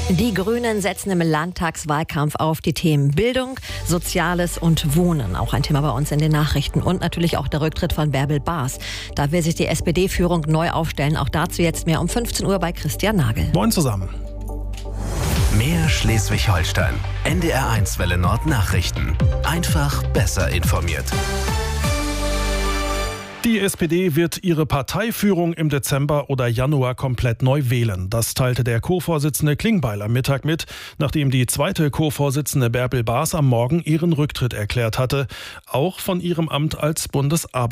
Die Grünen setzen im Landtagswahlkampf auf die Themen Bildung, Soziales und Wohnen. Auch ein Thema bei uns in den Nachrichten. Und natürlich auch der Rücktritt von Bärbel Baas. Da will sich die SPD-Führung neu aufstellen. Auch dazu jetzt mehr um 15 Uhr bei Christian Nagel. Moin zusammen. Mehr Schleswig-Holstein. NDR1 Welle Nord Nachrichten. Einfach besser informiert. Die SPD wird ihre Parteiführung im Dezember oder Januar komplett neu wählen. Das teilte der Co-Vorsitzende Klingbeil am Mittag mit, nachdem die zweite Co-Vorsitzende Bärbel Baas am Morgen ihren Rücktritt erklärt hatte, auch von ihrem Amt als Bundesarbeitsministerin.